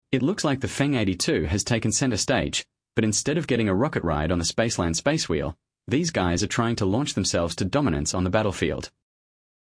It looks like the Feng 82 has taken center stage, but instead of getting a rocket ride on the Spaceland space wheel, these guys are trying to launch themselves to dominance on the battlefield.